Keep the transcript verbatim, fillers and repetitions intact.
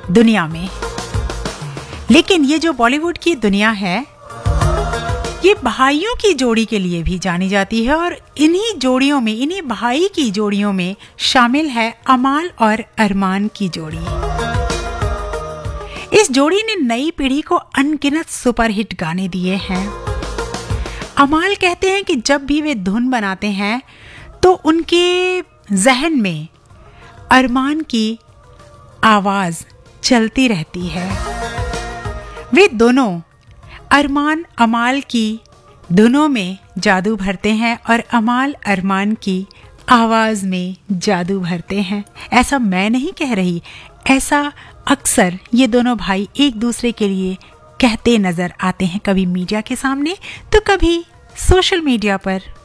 दुनिया में। लेकिन ये जो बॉलीवुड की दुनिया है, ये भाइयों की जोड़ी के लिए भी जानी जाती है और इन्हीं जोड़ियों में, इन्हीं भाई की जोड़ियों में शामिल है अमाल और अरमान की जोड़ी। इस जोड़ी ने नई पीढ़ी को अनगिनत सुपरहिट गाने दिए हैं। अमाल कहते हैं कि जब भी वे धुन बनाते हैं तो उनके जहन में अरमान की आवाज चलती रहती है। वे दोनों अरमान अमाल की धुनों में जादू भरते हैं और अमाल अरमान की आवाज में जादू भरते हैं। ऐसा मैं नहीं कह रही, ऐसा अक्सर ये दोनों भाई एक दूसरे के लिए कहते नजर आते हैं, कभी मीडिया के सामने तो कभी सोशल मीडिया पर।